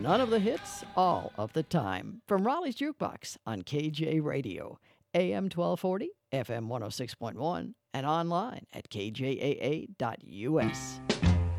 None of the hits, all of the time. From Raleigh's Jukebox on KJ Radio, AM 1240, FM 106.1, and online at kjaa.us.